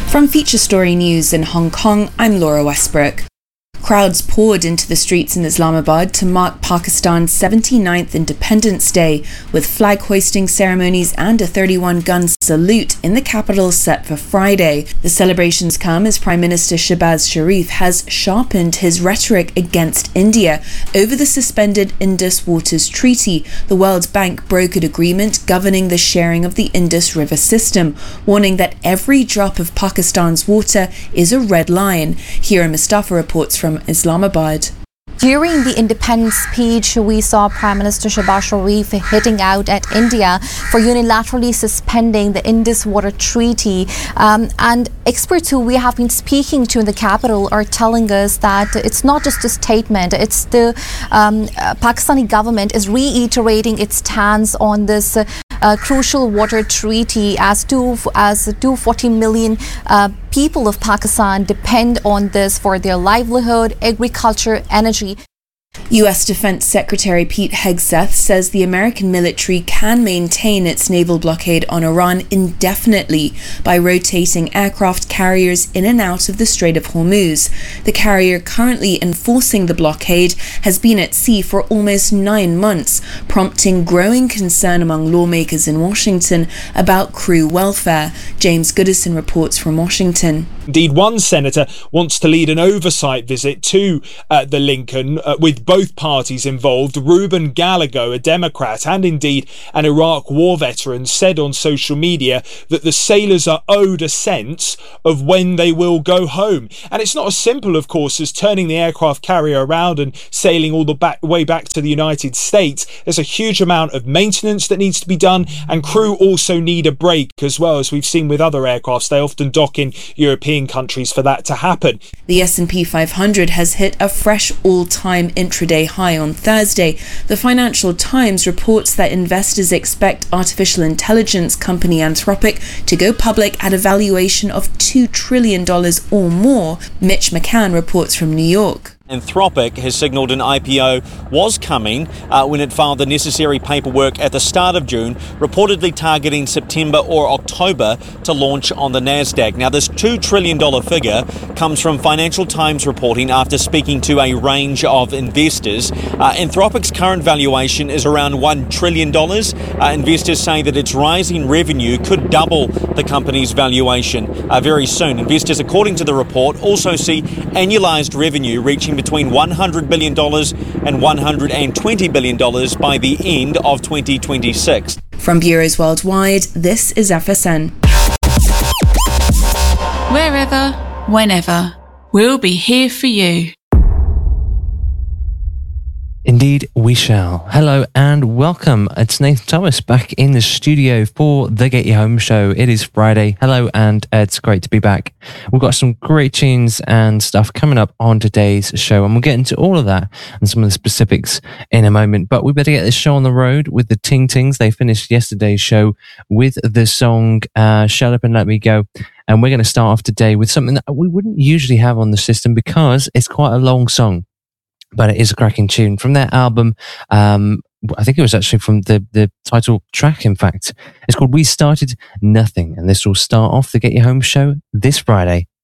From Feature Story News in Hong Kong, I'm Laura Westbrook. Crowds poured into the streets in Islamabad to mark Pakistan's 79th Independence Day, with flag-hoisting ceremonies and a 31-gun salute in the capital set for Friday. The celebrations come as Prime Minister Shehbaz Sharif has sharpened his rhetoric against India over the suspended Indus Waters Treaty, the World Bank brokered agreement governing the sharing of the Indus River system, warning that every drop of Pakistan's water is a red line. Hira Mustafa reports from Islamabad. During the independence speech, we saw Prime Minister Shehbaz Sharif hitting out at India for unilaterally suspending the Indus Water Treaty. And experts who we have been speaking to in the capital are telling us that it's not just a statement, it's the Pakistani government is reiterating its stance on this crucial water treaty, as 240 million people of Pakistan depend on this for their livelihood, agriculture, energy. U.S. Defense Secretary Pete Hegseth says the American military can maintain its naval blockade on Iran indefinitely by rotating aircraft carriers in and out of the Strait of Hormuz. The carrier currently enforcing the blockade has been at sea for almost 9 months, prompting growing concern among lawmakers in Washington about crew welfare. James Goodison reports from Washington. Indeed, one senator wants to lead an oversight visit to the Lincoln with both parties involved. Reuben Gallagher, a Democrat and indeed an Iraq war veteran, said on social media that the sailors are owed a sense of when they will go home. And it's not as simple, of course, as turning the aircraft carrier around and sailing all the way back to the United States. There's a huge amount of maintenance that needs to be done, and crew also need a break as well, as we've seen with other aircrafts. They often dock in European countries for that to happen. The S&P 500 has hit a fresh all-time intraday high on Thursday. The Financial Times reports that investors expect artificial intelligence company Anthropic to go public at a valuation of $2 trillion or more. Mitch McCann reports from New York. Anthropic has signalled an IPO was coming when it filed the necessary paperwork at the start of June, reportedly targeting September or October to launch on the Nasdaq. Now, this $2 trillion figure comes from Financial Times reporting after speaking to a range of investors. Anthropic's current valuation is around $1 trillion. Investors say that its rising revenue could double the company's valuation very soon. Investors, according to the report, also see annualised revenue reaching between $100 billion and $120 billion by the end of 2026. From bureaus worldwide, this is FSN. Wherever, whenever, we'll be here for you. Indeed, we shall. Hello and welcome. It's Nathan Thomas back in the studio for the Get You Home show. It is Friday. Hello, and it's great to be back. We've got some great tunes and stuff coming up on today's show, and we'll get into all of that and some of the specifics in a moment. But we better get this show on the road with the Ting Tings. They finished yesterday's show with the song Shut Up and Let Me Go. And we're going to start off today with something that we wouldn't usually have on the system because it's quite a long song. But it is a cracking tune from their album. I think it was actually from the title track, in fact. It's called We Started Nothing, and this will start off the Get You Home show this Friday.